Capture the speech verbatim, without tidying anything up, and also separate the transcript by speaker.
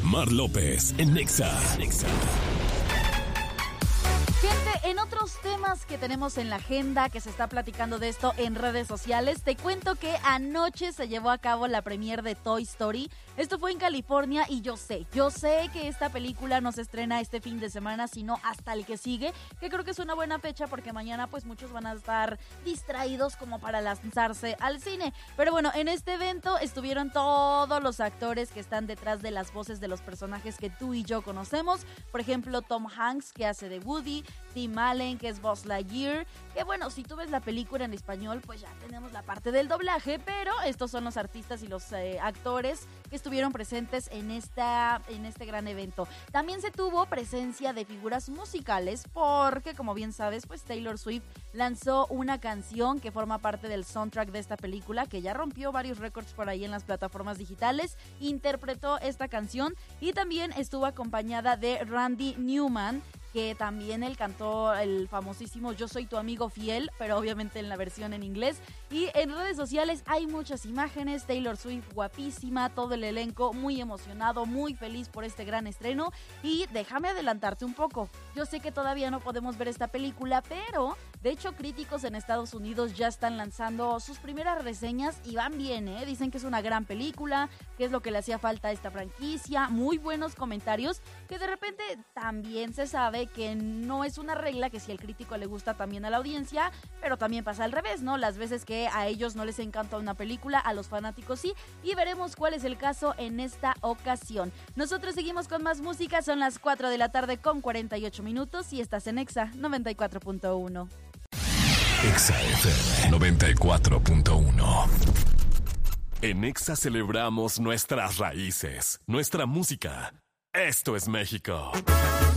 Speaker 1: Mar López en Nexa. Nexa.
Speaker 2: Gente, en otros temas que tenemos en la agenda, que se está platicando de esto en redes sociales, te cuento que anoche se llevó a cabo la premiere de Toy Story. Esto fue en California y yo sé, yo sé que esta película no se estrena este fin de semana, sino hasta el que sigue, que creo que es una buena fecha porque mañana pues muchos van a estar distraídos como para lanzarse al cine. Pero bueno, en este evento estuvieron todos los actores que están detrás de las voces de los personajes que tú y yo conocemos. Por ejemplo, Tom Hanks, que hace de Woody, Tim Allen, que es Buzz Lightyear, que bueno, si tú ves la película en español, pues ya tenemos la parte del doblaje, pero estos son los artistas y los eh, actores que estuvieron presentes en, esta, en este gran evento. También se tuvo presencia de figuras musicales porque, como bien sabes, pues Taylor Swift lanzó una canción que forma parte del soundtrack de esta película, que ya rompió varios récords por ahí en las plataformas digitales, interpretó esta canción y también estuvo acompañada de Randy Newman, que también él cantó el famosísimo Yo Soy Tu Amigo Fiel, pero obviamente en la versión en inglés. Y en redes sociales hay muchas imágenes, Taylor Swift guapísima, todo el elenco muy emocionado, muy feliz por este gran estreno. Y déjame adelantarte un poco, yo sé que todavía no podemos ver esta película, pero de hecho críticos en Estados Unidos ya están lanzando sus primeras reseñas y van bien, ¿eh? Dicen que es una gran película, que es lo que le hacía falta a esta franquicia, muy buenos comentarios, que de repente también se sabe que no es una regla que si el crítico le gusta también a la audiencia, pero también pasa al revés, ¿no? Las veces que a ellos no les encanta una película, a los fanáticos sí, y veremos cuál es el caso en esta ocasión. Nosotros seguimos con más música, son las cuatro de la tarde con cuarenta y ocho minutos y estás en Exa noventa y cuatro punto uno.
Speaker 1: Exa F M noventa y cuatro punto uno. En Exa celebramos nuestras raíces, nuestra música. Esto es México.